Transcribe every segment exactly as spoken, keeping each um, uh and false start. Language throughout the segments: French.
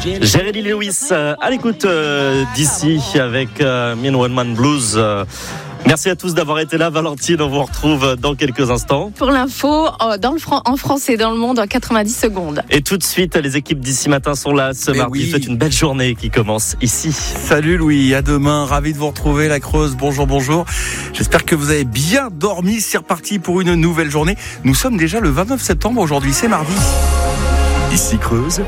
Jerry Lee Lewis euh, à l'écoute euh, d'ici avec euh, Me and One Man Blues. Euh, Merci à tous d'avoir été là. Valentine, on vous retrouve dans quelques instants. Pour l'info, dans le Fran- en France et dans le monde en quatre-vingt-dix secondes. Et tout de suite, les équipes d'ici matin sont là ce Mais mardi. oui. Faites une belle journée qui commence ici. Salut Louis, à demain, ravi de vous retrouver la Creuse, bonjour bonjour. J'espère que vous avez bien dormi, c'est reparti pour une nouvelle journée. Nous sommes déjà le vingt-neuf septembre, aujourd'hui c'est mardi. Ici Creuse,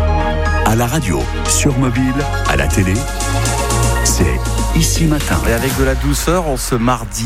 à la radio, sur mobile, à la télé, c'est Ici Matin. Et avec de la douceur en ce mardi.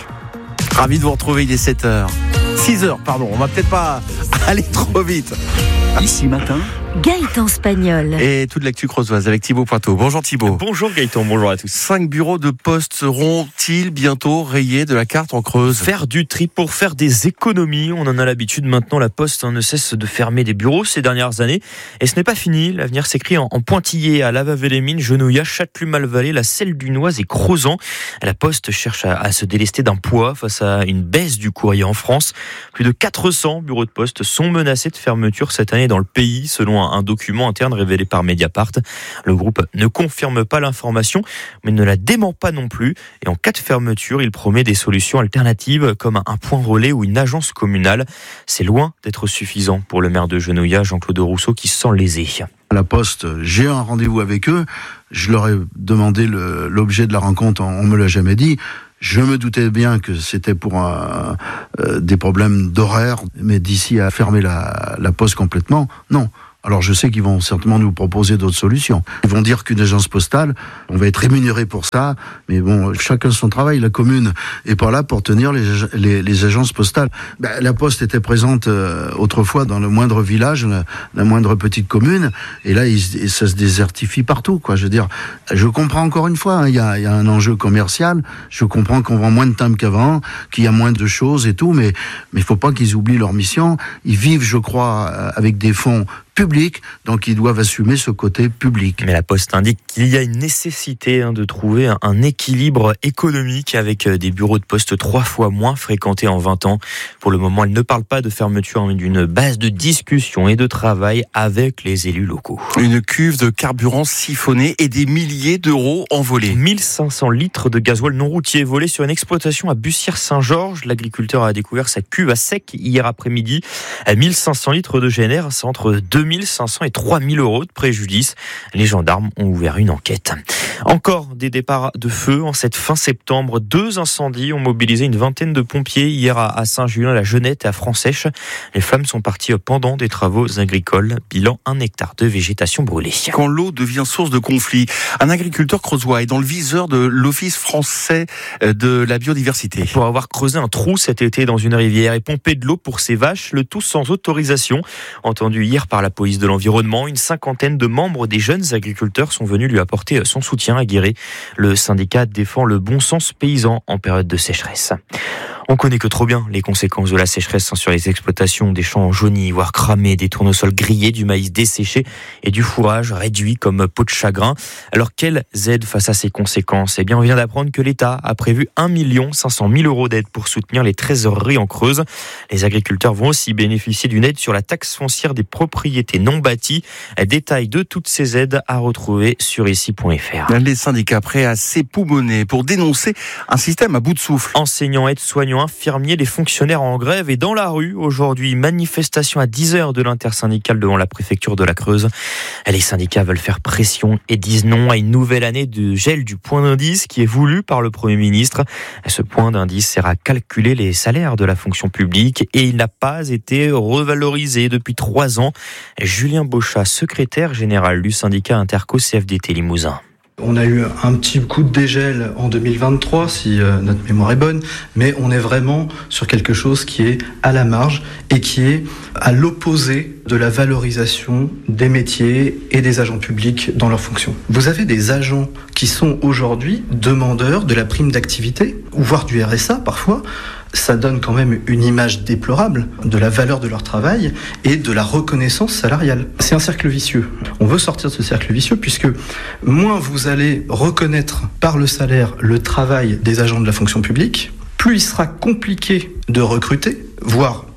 Ravi de vous retrouver, il est sept heures. six heures, pardon, on va peut-être pas aller trop vite. Ici Matin, Gaëtan Spagnol. Et toute l'actu creusoise avec Thibaut Pointeau. Bonjour Thibaut. Bonjour Gaëtan, bonjour à tous. Cinq bureaux de poste seront-ils bientôt rayés de la carte en Creuse ? Faire du tri pour faire des économies. On en a l'habitude maintenant. La Poste hein, ne cesse de fermer des bureaux ces dernières années. Et ce n'est pas fini. L'avenir s'écrit en, en pointillé à Lavavé-les-Mines, Genouillat, Châtellus-Malvalais, la Selle du Noise et Crozant. La Poste cherche à, à se délester d'un poids face à une baisse du courrier en France. Plus de quatre cents bureaux de poste sont menacés de fermeture cette année dans le pays, selon un, un document interne révélé par Mediapart. Le groupe ne confirme pas l'information, mais ne la dément pas non plus. Et en cas de fermeture, il promet des solutions alternatives comme un point relais ou une agence communale. C'est loin d'être suffisant pour le maire de Genouillat, Jean-Claude Rousseau, qui se sent lésé. À la Poste, j'ai un rendez-vous avec eux. Je leur ai demandé le, l'objet de la rencontre, on me l'a jamais dit. Je me doutais bien que c'était pour un, euh, des problèmes d'horaire, mais d'ici à fermer la, la Poste complètement, non. Alors je sais qu'ils vont certainement nous proposer d'autres solutions. Ils vont dire qu'une agence postale, on va être rémunéré pour ça, mais bon, chacun son travail. La commune est pas là pour tenir les, les, les agences postales. Ben, la Poste était présente euh, autrefois dans le moindre village, la, la moindre petite commune, et là il, ça se désertifie partout, quoi. Je veux dire, je comprends encore une fois, il hein, y, y a un enjeu commercial. Je comprends qu'on vend moins de timbres qu'avant, qu'il y a moins de choses et tout, mais mais faut pas qu'ils oublient leur mission. Ils vivent, je crois, avec des fonds public, donc ils doivent assumer ce côté public. Mais la Poste indique qu'il y a une nécessité hein, de trouver un, un équilibre économique avec des bureaux de poste trois fois moins fréquentés en vingt ans. Pour le moment, elle ne parle pas de fermeture, mais d'une base de discussion et de travail avec les élus locaux. Une cuve de carburant siphonnée et des milliers d'euros envolés. mille cinq cents litres de gasoil non routier volés sur une exploitation à Bussière-Saint-Georges. L'agriculteur a découvert sa cuve à sec hier après-midi. mille cinq cents litres de G N R, c'est entre deux mille cinq cents et trois mille euros de préjudice. Les gendarmes ont ouvert une enquête. Encore des départs de feu en cette fin septembre. Deux incendies ont mobilisé une vingtaine de pompiers hier à Saint-Julien, la Genette et à Fransèche. Les flammes sont parties pendant des travaux agricoles. Bilan, un hectare de végétation brûlée. Quand l'eau devient source de conflit, un agriculteur creusois est dans le viseur de l'Office français de la biodiversité. Pour avoir creusé un trou cet été dans une rivière et pompé de l'eau pour ses vaches, le tout sans autorisation. Entendu hier par la police de l'environnement, une cinquantaine de membres des jeunes agriculteurs sont venus lui apporter son soutien aguerri. Le syndicat défend le bon sens paysan en période de sécheresse. On connaît que trop bien les conséquences de la sécheresse sur les exploitations, des champs jaunis, voire cramés, des tournesols grillés, du maïs desséché et du fourrage réduit comme peau de chagrin. Alors quelles aides face à ces conséquences ? Eh bien, on vient d'apprendre que l'État a prévu un million cinq cent mille euros d'aide pour soutenir les trésoreries en Creuse. Les agriculteurs vont aussi bénéficier d'une aide sur la taxe foncière des propriétés non bâties. Détail de toutes ces aides à retrouver sur ici point f r. Les syndicats prêts à s'époumoner pour dénoncer un système à bout de souffle. Enseignants, aides-soignants, infirmiers, les fonctionnaires en grève et dans la rue aujourd'hui. Manifestation à dix heures de l'intersyndicale devant la préfecture de la Creuse. Les syndicats veulent faire pression et disent non à une nouvelle année de gel du point d'indice qui est voulu par le Premier ministre. Ce point d'indice sert à calculer les salaires de la fonction publique et il n'a pas été revalorisé depuis trois ans. Julien Bochat, secrétaire général du syndicat Interco C F D T Limousin. On a eu un petit coup de dégel en deux mille vingt-trois, si euh, notre mémoire est bonne, mais on est vraiment sur quelque chose qui est à la marge et qui est à l'opposé de la valorisation des métiers et des agents publics dans leurs fonctions. Vous avez des agents qui sont aujourd'hui demandeurs de la prime d'activité, ou voire du R S A parfois. Ça donne quand même une image déplorable de la valeur de leur travail et de la reconnaissance salariale. C'est un cercle vicieux. On veut sortir de ce cercle vicieux puisque moins vous allez reconnaître par le salaire le travail des agents de la fonction publique, plus il sera compliqué de recruter, voire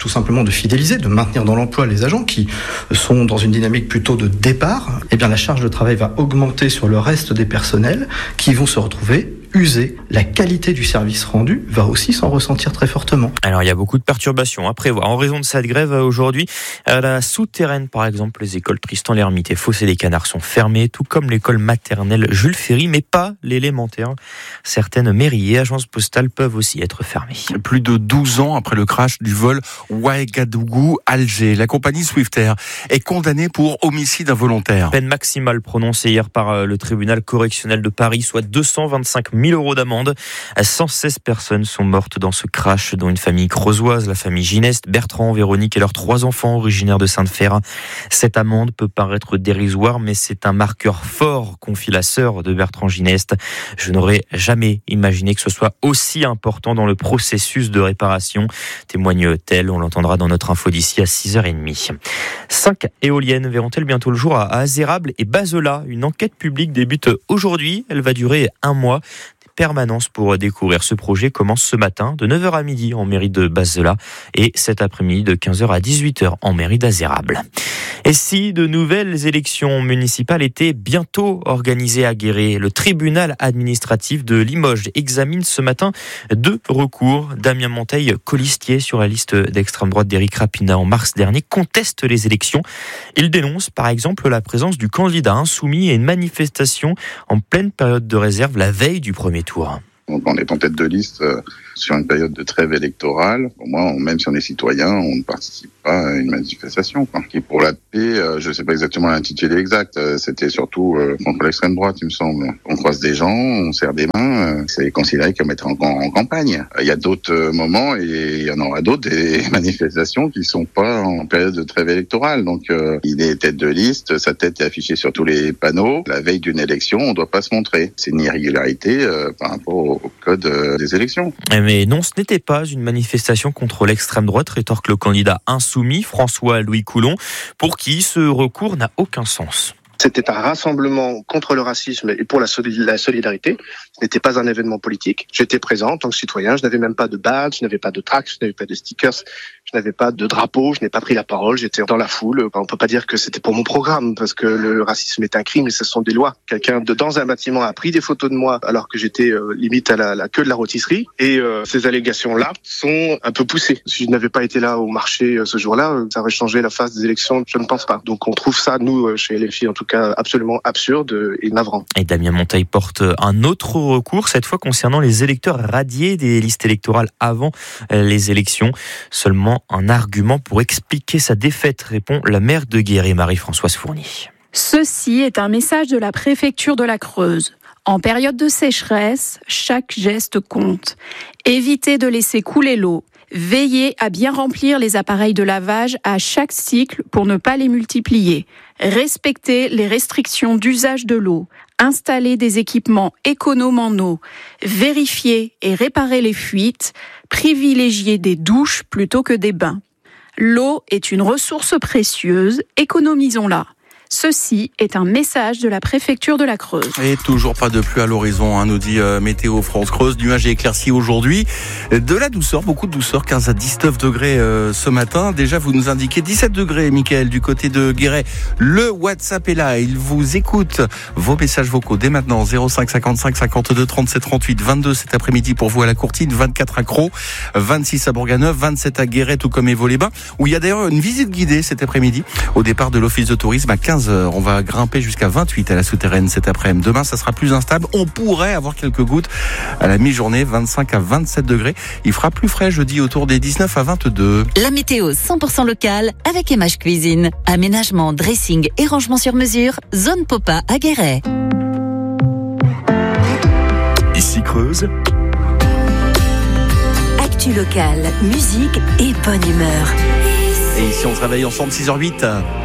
tout simplement de fidéliser, de maintenir dans l'emploi les agents qui sont dans une dynamique plutôt de départ, eh bien la charge de travail va augmenter sur le reste des personnels qui vont se retrouver usés. La qualité du service rendu va aussi s'en ressentir très fortement. Alors il y a beaucoup de perturbations à prévoir. En raison de cette grève aujourd'hui, à la souterraine par exemple, les écoles Tristan l'Hermite et Fossé des Canards sont fermées, tout comme l'école maternelle Jules Ferry, mais pas l'élémentaire. Certaines mairies et agences postales peuvent aussi être fermées. Plus de douze ans après le crash du vol Ouagadougou-Alger, la compagnie Swiftair est condamnée pour homicide involontaire. Peine maximale prononcée hier par le tribunal correctionnel de Paris, soit deux cent vingt-cinq mille euros d'amende. cent seize personnes sont mortes dans ce crash, dont une famille creusoise, la famille Gineste, Bertrand, Véronique et leurs trois enfants originaires de Sainte-Férin. Cette amende peut paraître dérisoire, mais c'est un marqueur fort, confie la sœur de Bertrand Gineste. Je n'aurais jamais imaginé que ce soit aussi important dans le processus de réparation, témoigne-t-elle. On l'entendra dans notre info d'ici à six heures trente. Cinq éoliennes verront-elles bientôt le jour à Azérable et Bazelat. Une enquête publique débute aujourd'hui. Elle va durer un mois. Permanence pour découvrir ce projet commence ce matin de neuf heures à midi en mairie de Bazelat et cet après-midi de quinze heures à dix-huit heures en mairie d'Azérable. Et si de nouvelles élections municipales étaient bientôt organisées à Guéret, le tribunal administratif de Limoges examine ce matin deux recours. Damien Monteil, colistier sur la liste d'extrême droite d'Éric Rapina en mars dernier, conteste les élections. Il dénonce par exemple la présence du candidat insoumis et une manifestation en pleine période de réserve la veille du premier tour. Donc on est en tête de liste euh, sur une période de trêve électorale. Pour moi, on, même si on est citoyen, on ne participe pas à une manifestation, quoi. Et pour la paix, euh, je ne sais pas exactement l'intitulé exact. Euh, c'était surtout euh, contre l'extrême droite, il me semble. On croise des gens, on serre des mains. Euh, c'est considéré comme être en, en campagne. Il euh, y a d'autres euh, moments et il y en aura d'autres, des manifestations qui ne sont pas en période de trêve électorale. Donc euh, il est tête de liste, sa tête est affichée sur tous les panneaux. La veille d'une élection, on ne doit pas se montrer. C'est une irrégularité euh, par rapport au au code des élections. Mais non, ce n'était pas une manifestation contre l'extrême droite, rétorque le candidat insoumis, François-Louis Coulon, pour qui ce recours n'a aucun sens. C'était un rassemblement contre le racisme et pour la solidarité. Ce n'était pas un événement politique. J'étais présent en tant que citoyen. Je n'avais même pas de badge, je n'avais pas de tract, je n'avais pas de stickers, je n'avais pas de drapeau, je n'ai pas pris la parole. J'étais dans la foule. On peut pas dire que c'était pour mon programme parce que le racisme est un crime et ce sont des lois. Quelqu'un de dans un bâtiment a pris des photos de moi alors que j'étais euh, limite à la, la queue de la rôtisserie et euh, ces allégations-là sont un peu poussées. Si je n'avais pas été là au marché euh, ce jour-là, euh, ça aurait changé la face des élections. Je ne pense pas. Donc on trouve ça, nous, euh, chez L F I en tout cas, absolument absurde et navrant. Et Damien Monteil porte un autre recours, cette fois concernant les électeurs radiés des listes électorales avant les élections. Seulement un argument pour expliquer sa défaite, répond la maire de Guéret, Marie-Françoise Fournier. Ceci est un message de la préfecture de la Creuse. En période de sécheresse, chaque geste compte. Évitez de laisser couler l'eau. Veillez à bien remplir les appareils de lavage à chaque cycle pour ne pas les multiplier. Respectez les restrictions d'usage de l'eau. Installez des équipements économes en eau. Vérifiez et réparez les fuites. Privilégiez des douches plutôt que des bains. L'eau est une ressource précieuse, économisons-la. Ceci est un message de la préfecture de la Creuse. Et toujours pas de pluie à l'horizon, hein, nous dit euh, Météo France Creuse. Nuages et éclaircies aujourd'hui. De la douceur, beaucoup de douceur, quinze à dix-neuf degrés euh, ce matin. Déjà, vous nous indiquez dix-sept degrés, Mickaël, du côté de Guéret. Le WhatsApp est là, il vous écoute. Vos messages vocaux dès maintenant, zéro cinq cinquante-cinq cinquante-deux trente-sept trente-huit, vingt-deux cet après-midi pour vous à la Courtine, vingt-quatre à Crau, vingt-six à Bourganeuf, vingt-sept à Guéret, tout comme Évaux-les-Bains, où il y a d'ailleurs une visite guidée cet après-midi au départ de l'Office de tourisme à quinze heures. On va grimper jusqu'à vingt-huit à la souterraine cet après-midi. Demain, ça sera plus instable. On pourrait avoir quelques gouttes à la mi-journée, vingt-cinq à vingt-sept degrés. Il fera plus frais jeudi autour des dix-neuf à vingt-deux. La météo cent pour cent locale avec M H Cuisine. Aménagement, dressing et rangement sur mesure. Zone Popa à Guéret. Ici Creuse. Actu locale, musique et bonne humeur. Et ici, on se réveille ensemble, six heures huit.